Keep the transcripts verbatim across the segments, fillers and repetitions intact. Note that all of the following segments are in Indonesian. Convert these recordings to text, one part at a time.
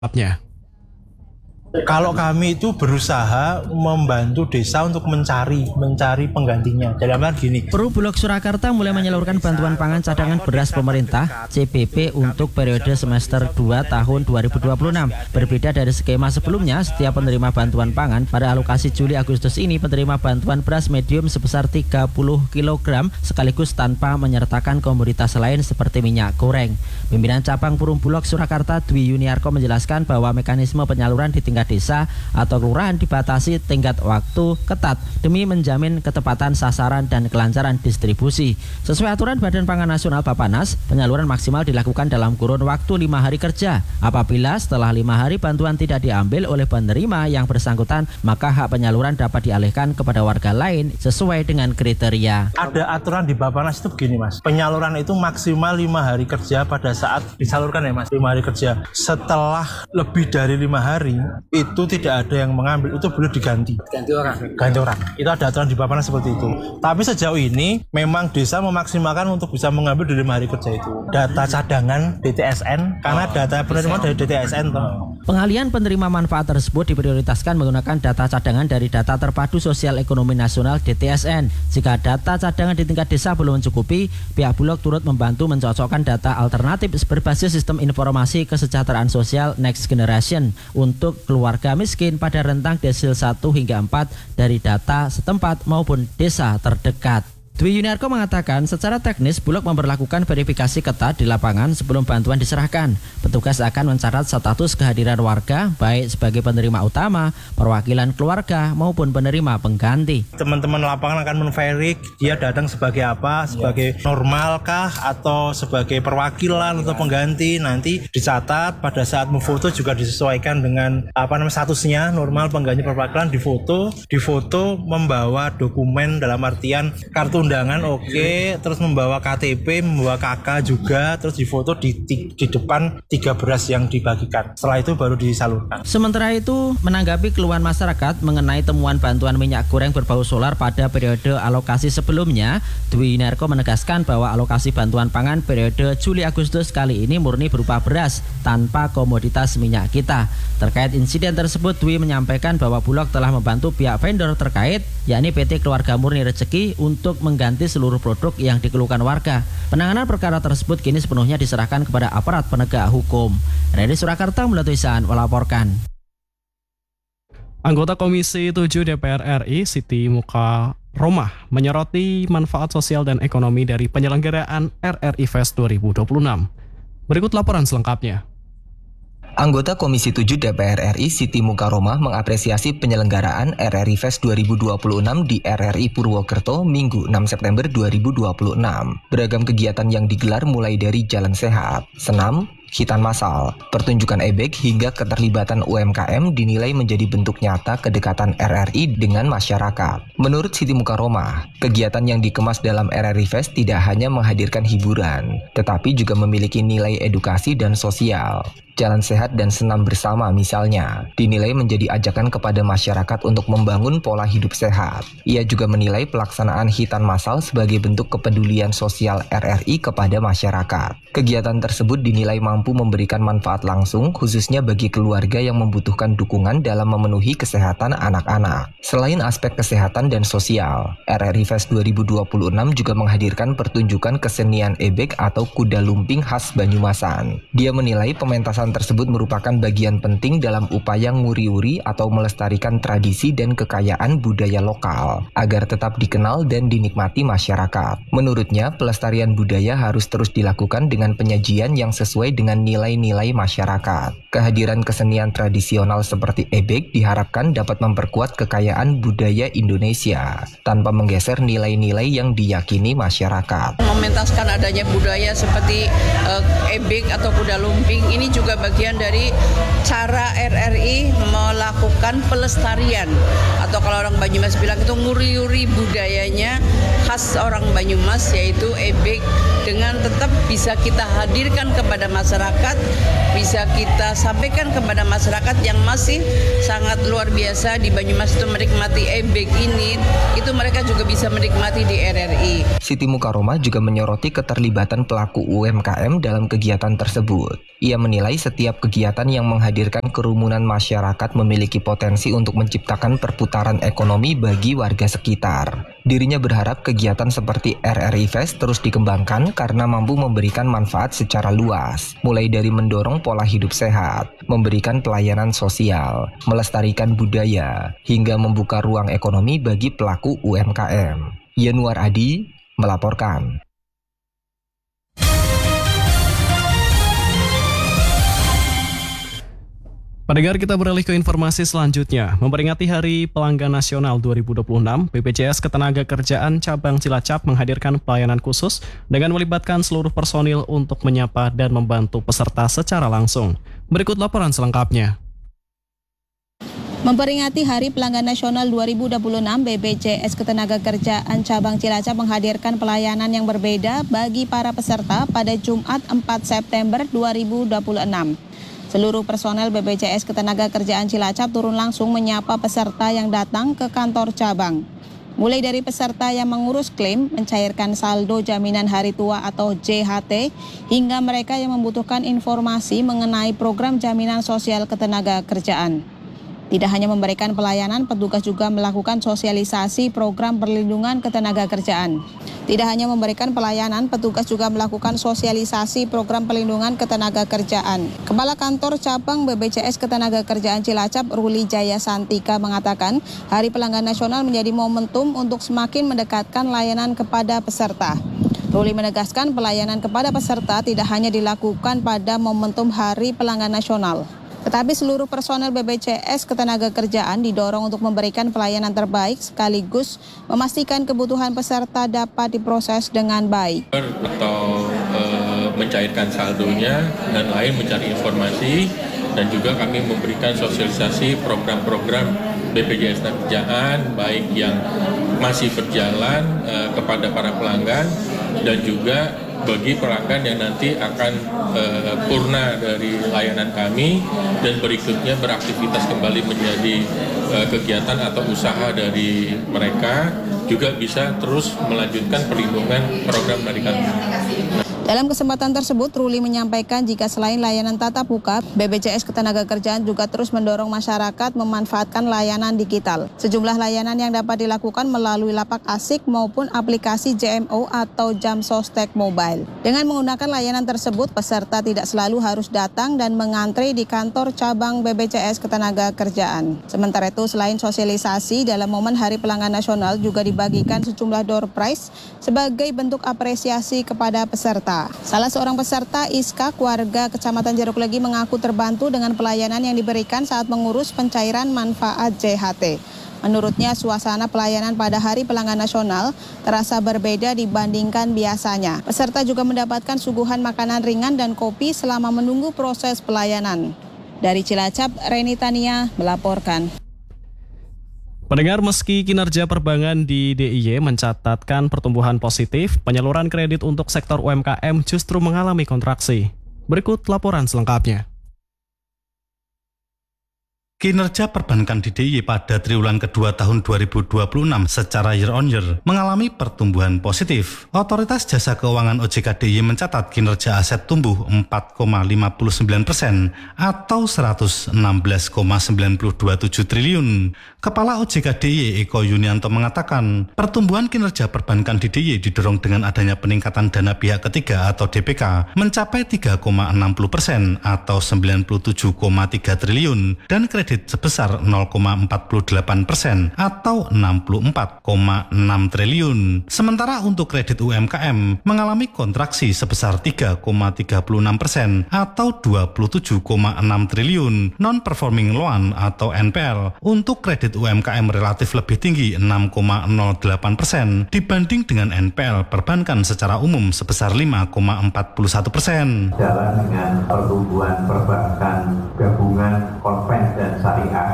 Apnya. Kalau kami itu berusaha membantu desa untuk mencari mencari penggantinya. Dalam hal gini, Perubulok Surakarta mulai menyalurkan bantuan pangan cadangan beras pemerintah C B P untuk periode semester dua tahun dua ribu dua puluh enam. Berbeda dari skema sebelumnya, setiap penerima bantuan pangan pada alokasi Juli Agustus ini penerima bantuan beras medium sebesar tiga puluh kilogram sekaligus tanpa menyertakan komoditas lain seperti minyak goreng. Pimpinan cabang Perumbulok Surakarta Dwi Yuniarko menjelaskan bahwa mekanisme penyaluran di tingkat desa atau kelurahan dibatasi tingkat waktu ketat demi menjamin ketepatan sasaran dan kelancaran distribusi. Sesuai aturan Badan Pangan Nasional Bappenas, penyaluran maksimal dilakukan dalam kurun waktu lima hari kerja. Apabila setelah lima hari bantuan tidak diambil oleh penerima yang bersangkutan, maka hak penyaluran dapat dialihkan kepada warga lain sesuai dengan kriteria. Ada aturan di Bappenas itu begini mas, penyaluran itu maksimal lima hari kerja pada saat disalurkan ya mas, lima hari kerja. Setelah lebih dari lima hari itu tidak ada yang mengambil, itu boleh diganti. Ganti orang. Ganti orang. Itu ada aturan di Bappenas seperti itu. Tapi sejauh ini memang desa memaksimalkan untuk bisa mengambil di lima hari kerja itu. Data cadangan D T S N, karena data penerima dari D T S N toh. Pengalihan penerima manfaat tersebut diprioritaskan menggunakan data cadangan dari Data Terpadu Sosial Ekonomi Nasional D T S N. Jika data cadangan di tingkat desa belum mencukupi, pihak Bulog turut membantu mencocokkan data alternatif berbasis sistem informasi kesejahteraan sosial Next Generation untuk keluarga miskin pada rentang desil satu hingga empat dari data setempat maupun desa terdekat. Dwi Yuniarko mengatakan secara teknis Bulog memberlakukan verifikasi ketat di lapangan sebelum bantuan diserahkan. Petugas akan mencatat status kehadiran warga baik sebagai penerima utama, perwakilan keluarga maupun penerima pengganti. Teman-teman lapangan akan menverik dia datang sebagai apa, sebagai normalkah atau sebagai perwakilan atau pengganti. Nanti dicatat pada saat memfoto juga disesuaikan dengan apa namanya statusnya, normal, pengganti, perwakilan, difoto, difoto membawa dokumen dalam artian kartu undangan oke, okay. Terus membawa K T P, membawa K K juga, terus difoto di, di, di depan tiga beras yang dibagikan. Setelah itu baru disalurkan. Sementara itu, menanggapi keluhan masyarakat mengenai temuan bantuan minyak goreng berbau solar pada periode alokasi sebelumnya, Dwi Yuniarko menegaskan bahwa alokasi bantuan pangan periode Juli Agustus kali ini murni berupa beras tanpa komoditas minyak kita. Terkait insiden tersebut, Dwi menyampaikan bahwa Bulog telah membantu pihak vendor terkait, yakni P T Keluarga Murni Rezeki, untuk mengganti seluruh produk yang dikeluhkan warga. Penanganan perkara tersebut kini sepenuhnya diserahkan kepada aparat penegak hukum. Dari Surakarta, Mulatuisan melaporkan. Anggota Komisi tujuh D P R R I Siti Muka Romah menyoroti manfaat sosial dan ekonomi dari penyelenggaraan R R I Fest dua ribu dua puluh enam. Berikut laporan selengkapnya. Anggota Komisi tujuh D P R R I Siti Muka Romah mengapresiasi penyelenggaraan R R I Fest dua ribu dua puluh enam di R R I Purwokerto Minggu enam September dua ribu dua puluh enam. Beragam kegiatan yang digelar mulai dari jalan sehat, senam, hitan masal, pertunjukan ebek hingga keterlibatan U M K M dinilai menjadi bentuk nyata kedekatan R R I dengan masyarakat. Menurut Siti Muka Romah, kegiatan yang dikemas dalam R R I Fest tidak hanya menghadirkan hiburan, tetapi juga memiliki nilai edukasi dan sosial. Jalan sehat dan senam bersama misalnya, dinilai menjadi ajakan kepada masyarakat untuk membangun pola hidup sehat. Ia juga menilai pelaksanaan hitan masal sebagai bentuk kepedulian sosial R R I kepada masyarakat. Kegiatan tersebut dinilai mampu memberikan manfaat langsung, khususnya bagi keluarga yang membutuhkan dukungan dalam memenuhi kesehatan anak-anak. Selain aspek kesehatan dan sosial, R R I Fest dua ribu dua puluh enam juga menghadirkan pertunjukan kesenian ebek atau kuda lumping khas Banyumasan. Dia menilai pementasan tersebut merupakan bagian penting dalam upaya nguri-uri atau melestarikan tradisi dan kekayaan budaya lokal agar tetap dikenal dan dinikmati masyarakat. Menurutnya, pelestarian budaya harus terus dilakukan dengan penyajian yang sesuai dengan nilai-nilai masyarakat. Kehadiran kesenian tradisional seperti ebek diharapkan dapat memperkuat kekayaan budaya Indonesia tanpa menggeser nilai-nilai yang diyakini masyarakat. Mementaskan adanya budaya seperti uh, ebek atau kuda lumping ini juga bagian dari cara R R I melakukan pelestarian atau kalau orang Banyumas bilang itu nguri-uri budayanya khas orang Banyumas, yaitu ebek, dengan tetap bisa kita hadirkan kepada masyarakat, bisa kita sampaikan kepada masyarakat yang masih sangat luar biasa di Banyumas itu menikmati ebek ini, itu mereka juga bisa menikmati di R R I. Siti Mukaroma juga menyoroti keterlibatan pelaku U M K M dalam kegiatan tersebut. Ia menilai setiap kegiatan yang menghadirkan kerumunan masyarakat memiliki potensi untuk menciptakan perputaran ekonomi bagi warga sekitar. Dirinya berharap kegiatan seperti R R I Fest terus dikembangkan karena mampu memberikan manfaat secara luas, mulai dari mendorong pola hidup sehat, memberikan pelayanan sosial, melestarikan budaya, hingga membuka ruang ekonomi bagi pelaku U M K M. Yanuar Adi melaporkan. Pendengar, kita beralih ke informasi selanjutnya. Memperingati Hari Pelanggan Nasional dua ribu dua puluh enam, B P J S Ketenagakerjaan Cabang Cilacap menghadirkan pelayanan khusus dengan melibatkan seluruh personil untuk menyapa dan membantu peserta secara langsung. Berikut laporan selengkapnya. Memperingati Hari Pelanggan Nasional dua ribu dua puluh enam, B P J S Ketenagakerjaan Cabang Cilacap menghadirkan pelayanan yang berbeda bagi para peserta pada Jumat empat September dua ribu dua puluh enam. Seluruh personel B P J S Ketenagakerjaan Cilacap turun langsung menyapa peserta yang datang ke kantor cabang. Mulai dari peserta yang mengurus klaim, mencairkan saldo jaminan hari tua atau J H T, hingga mereka yang membutuhkan informasi mengenai program jaminan sosial ketenagakerjaan. Tidak hanya memberikan pelayanan, petugas juga melakukan sosialisasi program perlindungan ketenagakerjaan. Tidak hanya memberikan pelayanan, petugas juga melakukan sosialisasi program perlindungan ketenagakerjaan. Kepala Kantor Cabang B P J S Ketenagakerjaan Cilacap, Ruli Jaya Santika, mengatakan Hari Pelanggan Nasional menjadi momentum untuk semakin mendekatkan layanan kepada peserta. Ruli menegaskan pelayanan kepada peserta tidak hanya dilakukan pada momentum Hari Pelanggan Nasional, tetapi seluruh personel B P J S Ketenagakerjaan didorong untuk memberikan pelayanan terbaik sekaligus memastikan kebutuhan peserta dapat diproses dengan baik. Atau e, mencairkan saldonya dan lain, mencari informasi, dan juga kami memberikan sosialisasi program-program B P J S Ketenagakerjaan baik yang masih berjalan e, kepada para pelanggan dan juga bagi pelanggan yang nanti akan uh, purna dari layanan kami dan berikutnya beraktivitas kembali menjadi uh, kegiatan atau usaha dari mereka, juga bisa terus melanjutkan perlindungan program dari kami. Dalam kesempatan tersebut, Ruli menyampaikan jika selain layanan tatap muka, B P J S Ketenagakerjaan juga terus mendorong masyarakat memanfaatkan layanan digital. Sejumlah layanan yang dapat dilakukan melalui lapak asik maupun aplikasi J M O atau Jam Sostek Mobile. Dengan menggunakan layanan tersebut, peserta tidak selalu harus datang dan mengantre di kantor cabang B P J S Ketenagakerjaan. Sementara itu, selain sosialisasi, dalam momen Hari Pelanggan Nasional juga dibagikan sejumlah door prize sebagai bentuk apresiasi kepada peserta. Salah seorang peserta, Iska, warga Kecamatan Jeruk Legi, mengaku terbantu dengan pelayanan yang diberikan saat mengurus pencairan manfaat J H T. Menurutnya, suasana pelayanan pada Hari Pelanggan Nasional terasa berbeda dibandingkan biasanya. Peserta juga mendapatkan suguhan makanan ringan dan kopi selama menunggu proses pelayanan. Dari Cilacap, Reni Tania melaporkan. Pendengar, meski kinerja perbankan di D I Y mencatatkan pertumbuhan positif, penyaluran kredit untuk sektor U M K M justru mengalami kontraksi. Berikut laporan selengkapnya. Kinerja perbankan di D I Y pada triwulan kedua tahun dua ribu dua puluh enam secara year on year mengalami pertumbuhan positif. Otoritas Jasa Keuangan O J K D I Y mencatat kinerja aset tumbuh empat koma lima sembilan persen atau seratus enam belas koma sembilan dua tujuh triliun. Kepala O J K D I Y Eko Yunianto mengatakan, pertumbuhan kinerja perbankan di D I Y didorong dengan adanya peningkatan dana pihak ketiga atau D P K mencapai tiga koma enam puluh persen atau sembilan puluh tujuh koma tiga triliun dan kredit sebesar nol koma empat delapan persen atau enam puluh empat koma enam triliun. Sementara untuk kredit U M K M mengalami kontraksi sebesar tiga koma tiga enam persen atau dua puluh tujuh koma enam triliun. Non-performing loan atau N P L untuk kredit U M K M relatif lebih tinggi enam koma nol delapan persen dibanding dengan N P L perbankan secara umum sebesar lima koma empat satu persen. Jalan dengan pertumbuhan perbankan gabungan konven dan syariah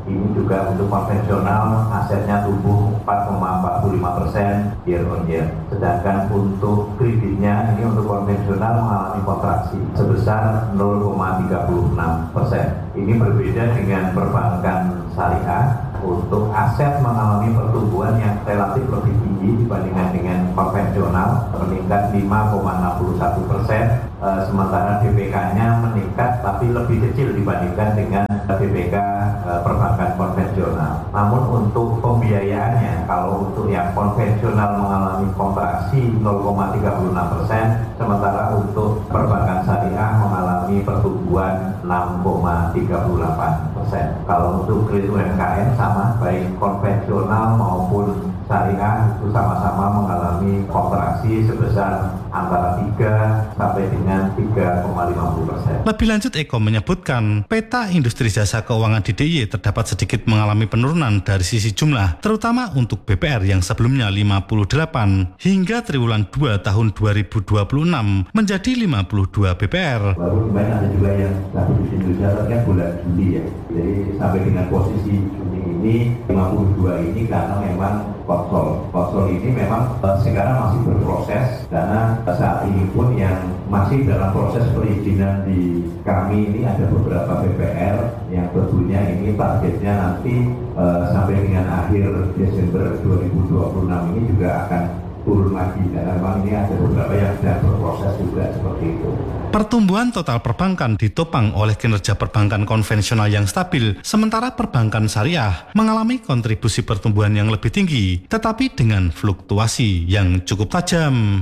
Ini juga untuk konvensional asetnya tumbuh empat koma empat puluh lima persen year on year. Sedangkan untuk kreditnya ini untuk konvensional mengalami kontraksi sebesar nol koma tiga puluh enam persen. Ini berbeda dengan perbankan syariah. Untuk aset mengalami pertumbuhan yang relatif lebih tinggi dibandingkan dengan konvensional, meningkat lima koma enam puluh satu persen, e, sementara D P K-nya meningkat tapi lebih kecil dibandingkan dengan D P K e, perbankan konvensional. Namun untuk pembiayaannya, kalau untuk yang konvensional mengalami kontraksi nol koma tiga puluh enam persen, sementara untuk perbankan syariah mengalami pertumbuhan enam koma tiga puluh delapan persen. Kalau untuk kredit U M K M sama, baik konvensional maupun syariah itu sama-sama mengalami kontraksi sebesar antara tiga sampai dengan tiga koma lima puluh persen. Lebih lanjut, Eko menyebutkan peta industri jasa keuangan di D I Y terdapat sedikit mengalami penurunan dari sisi jumlah, terutama untuk B P R yang sebelumnya lima puluh delapan hingga triwulan dua tahun dua ribu dua puluh enam menjadi lima puluh dua B P R. Lalu kemarin ada juga yang satu di Indonesia kan bulan Juli ya, jadi sampai dengan posisi Juni ini lima puluh dua ini karena memang konsol. Konsol ini memang uh, sekarang masih berproses karena saat ini pun yang masih dalam proses perizinan di kami ini ada beberapa B P R yang tentunya ini targetnya nanti uh, sampai dengan akhir Desember dua ribu dua puluh enam ini juga akan turun lagi karena memang ini ada beberapa yang sedang berproses juga seperti itu. Pertumbuhan total perbankan ditopang oleh kinerja perbankan konvensional yang stabil, sementara perbankan syariah mengalami kontribusi pertumbuhan yang lebih tinggi, tetapi dengan fluktuasi yang cukup tajam.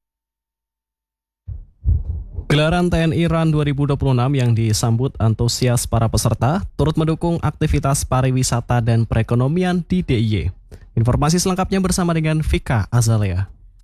Gelaran T N I R A N dua ribu dua puluh enam yang disambut antusias para peserta turut mendukung aktivitas pariwisata dan perekonomian di D I Y. Informasi selengkapnya bersama dengan Vika Azalea.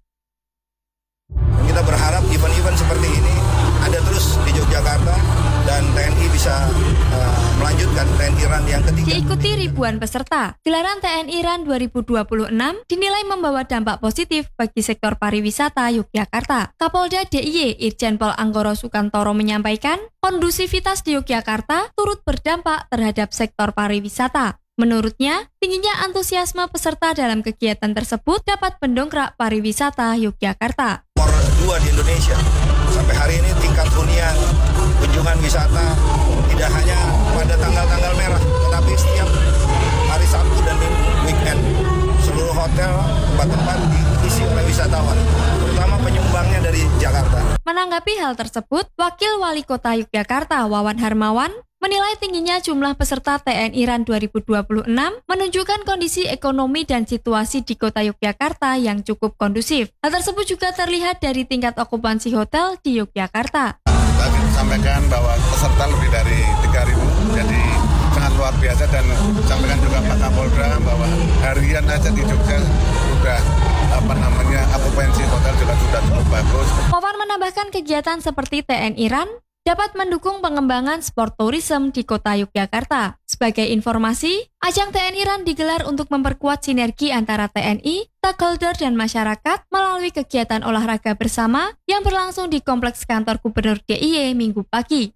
Kita berharap event-event seperti ini ada terus di Yogyakarta dan T N I bisa uh, melanjutkan T N I R A N yang ketiga. Diikuti ribuan peserta, gelaran T N I R A N dua ribu dua puluh enam dinilai membawa dampak positif bagi sektor pariwisata Yogyakarta. Kapolda D I Y Irjen Pol Anggoro Sukantoro menyampaikan, kondusivitas di Yogyakarta turut berdampak terhadap sektor pariwisata. Menurutnya, tingginya antusiasme peserta dalam kegiatan tersebut dapat mendongkrak pariwisata Yogyakarta. Nomor dua di Indonesia. Sampai hari ini tingkat hunian, kunjungan wisata tidak hanya pada tanggal-tanggal merah, tetapi setiap hari Sabtu dan Minggu weekend. Seluruh hotel, tempat-tempat diisi oleh wisatawan, terutama penyumbangnya dari Jakarta. Menanggapi hal tersebut, Wakil Wali Kota Yogyakarta Wawan Harmawan menilai tingginya jumlah peserta T N I R A N dua ribu dua puluh enam menunjukkan kondisi ekonomi dan situasi di kota Yogyakarta yang cukup kondusif. Hal tersebut juga terlihat dari tingkat okupansi hotel di Yogyakarta. Tadi disampaikan bahwa peserta lebih dari tiga ribu, jadi sangat luar biasa, dan disampaikan juga Pak Kapolda bahwa harian aja di Jogja sudah apa namanya okupansi hotel juga sudah cukup bagus. Wawan menambahkan kegiatan seperti T N I R A N dapat mendukung pengembangan sport tourism di kota Yogyakarta. Sebagai informasi, ajang T N I R A N digelar untuk memperkuat sinergi antara T N I, stakeholder, dan masyarakat melalui kegiatan olahraga bersama yang berlangsung di Kompleks Kantor Gubernur D I Y Minggu pagi.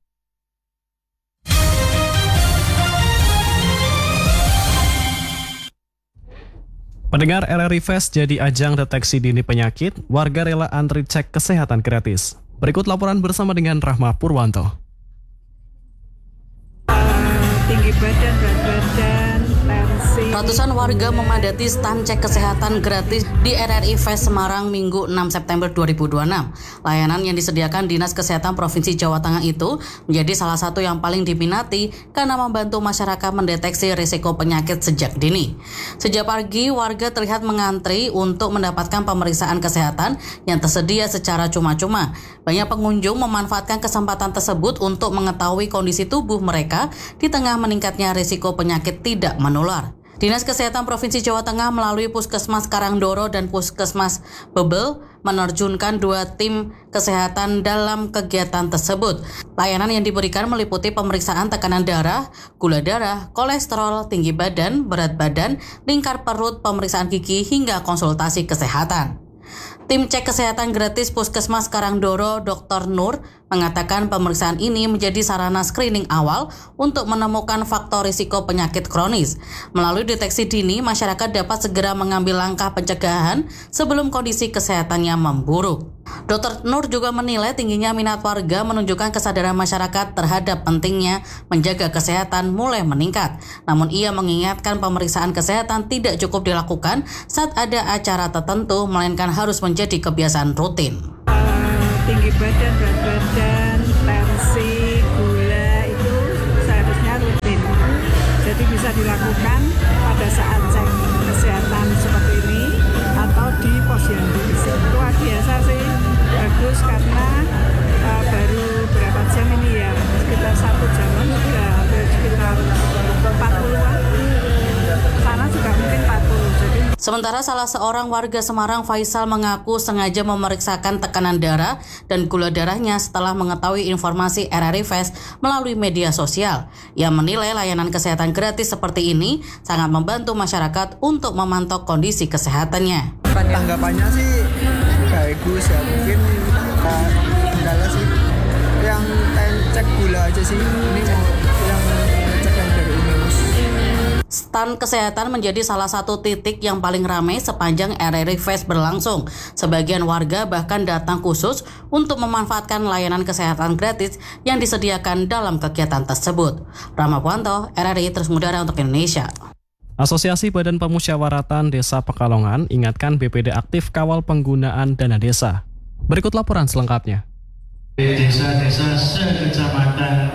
Pendengar, R R I Fest jadi ajang deteksi dini penyakit, warga rela antri cek kesehatan gratis. Berikut laporan bersama dengan Rahma Purwanto. Tinggi badan, berat badan, tensi. Ratusan warga memadati stand cek kesehatan gratis di R R I Fest Semarang Minggu enam September dua ribu dua puluh enam. Layanan yang disediakan Dinas Kesehatan Provinsi Jawa Tengah itu menjadi salah satu yang paling diminati karena membantu masyarakat mendeteksi risiko penyakit sejak dini. Sejak pagi, warga terlihat mengantri untuk mendapatkan pemeriksaan kesehatan yang tersedia secara cuma-cuma. Banyak pengunjung memanfaatkan kesempatan tersebut untuk mengetahui kondisi tubuh mereka di tengah meningkatnya risiko penyakit tidak menular. Dinas Kesehatan Provinsi Jawa Tengah melalui Puskesmas Karangdoro dan Puskesmas Bebel menerjunkan dua tim kesehatan dalam kegiatan tersebut. Layanan yang diberikan meliputi pemeriksaan tekanan darah, gula darah, kolesterol, tinggi badan, berat badan, lingkar perut, pemeriksaan gigi, hingga konsultasi kesehatan. Tim cek kesehatan gratis Puskesmas Karangdoro, Doktor Nur, mengatakan pemeriksaan ini menjadi sarana screening awal untuk menemukan faktor risiko penyakit kronis. Melalui deteksi dini, masyarakat dapat segera mengambil langkah pencegahan sebelum kondisi kesehatannya memburuk. Dokter Nur juga menilai tingginya minat warga menunjukkan kesadaran masyarakat terhadap pentingnya menjaga kesehatan mulai meningkat. Namun ia mengingatkan pemeriksaan kesehatan tidak cukup dilakukan saat ada acara tertentu, melainkan harus menjadi kebiasaan rutin. Tinggi badan, berat badan, tensi, gula itu seharusnya rutin. Jadi bisa dilakukan pada saat cek kesehatan seperti ini atau di posyandu. Luar biasa sih, bagus karena uh, baru berapa jam ini ya, sekitar satu jaman sudah hampir sekitar empat puluhan. Sana juga mungkin empat puluh. Jadi Sementara salah seorang warga Semarang, Faisal, mengaku sengaja memeriksakan tekanan darah dan gula darahnya setelah mengetahui informasi R R I Fest melalui media sosial. Ia menilai layanan kesehatan gratis seperti ini sangat membantu masyarakat untuk memantau kondisi kesehatannya. Tanggapannya sih bagus ya, mungkin kendala sih yang cek gula aja sih, ini mau yang cek yang dari Uneus. Stand kesehatan menjadi salah satu titik yang paling ramai sepanjang R R I Fest berlangsung. Sebagian warga bahkan datang khusus untuk memanfaatkan layanan kesehatan gratis yang disediakan dalam kegiatan tersebut. Rama Puanto, R R I terus mengudara untuk Indonesia. Asosiasi Badan Pemusyawaratan Desa Pekalongan ingatkan B P D aktif kawal penggunaan dana desa. Berikut laporan selengkapnya. Desa-desa sekecamatan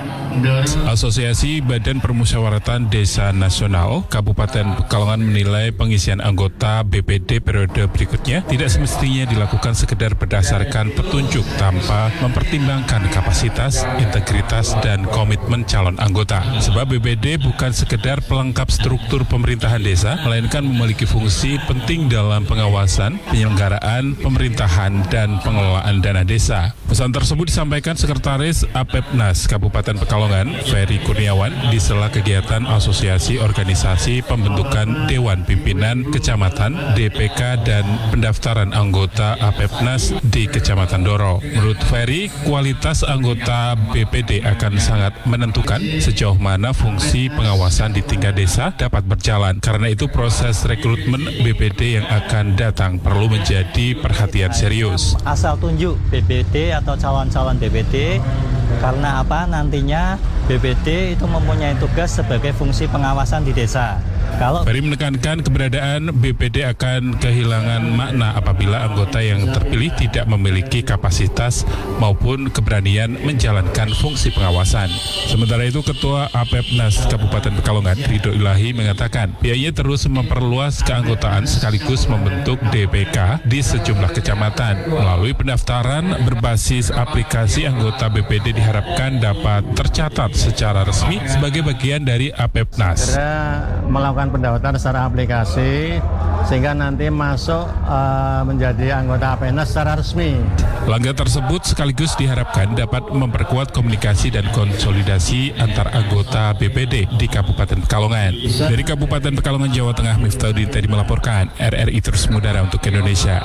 Asosiasi Badan Permusyawaratan Desa Nasional Kabupaten Pekalongan menilai pengisian anggota B P D periode berikutnya tidak semestinya dilakukan sekedar berdasarkan petunjuk tanpa mempertimbangkan kapasitas, integritas, dan komitmen calon anggota. Sebab B P D bukan sekedar pelengkap struktur pemerintahan desa, melainkan memiliki fungsi penting dalam pengawasan, penyelenggaraan, pemerintahan, dan pengelolaan dana desa. Pesan tersebut disampaikan Sekretaris APEPNAS Kabupaten Pekalongan Ferry Kurniawan di sela kegiatan Asosiasi Organisasi Pembentukan Dewan Pimpinan Kecamatan D P K dan pendaftaran anggota APEPNAS di Kecamatan Doro. Menurut Ferry, kualitas anggota B P D akan sangat menentukan sejauh mana fungsi pengawasan di tingkat desa dapat berjalan. Karena itu proses rekrutmen B P D yang akan datang perlu menjadi perhatian serius. Asal tunjuk B P D atau calon-calon B P D, karena apa, nantinya B P D itu mempunyai tugas sebagai fungsi pengawasan di desa. Kalau Ferry menekankan keberadaan B P D akan kehilangan makna apabila anggota yang terpilih tidak memiliki kapasitas maupun keberanian menjalankan fungsi pengawasan. Sementara itu, Ketua APEPNAS Kabupaten Pekalongan, Ridho Ilahi, mengatakan pihaknya terus memperluas keanggotaan sekaligus membentuk D P K di sejumlah kecamatan. Melalui pendaftaran berbasis aplikasi, anggota B P D diharapkan dapat tercatat secara resmi sebagai bagian dari APEPNAS. Melakukan pendaftaran secara aplikasi sehingga nanti masuk uh, menjadi anggota APEPNAS secara resmi. Langkah tersebut sekaligus diharapkan dapat memperkuat komunikasi dan konsolidasi antar anggota B P D di Kabupaten Pekalongan. Dari Kabupaten Pekalongan, Jawa Tengah, Miftahudin tadi melaporkan. R R I terus mengudara untuk Indonesia.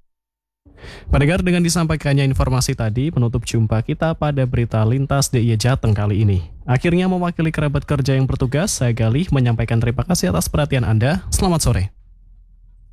Pendengar, dengan disampaikannya informasi tadi penutup jumpa kita pada berita lintas D I Y Jateng kali ini. Akhirnya mewakili kerabat kerja yang bertugas, saya Galih menyampaikan terima kasih atas perhatian Anda. Selamat sore.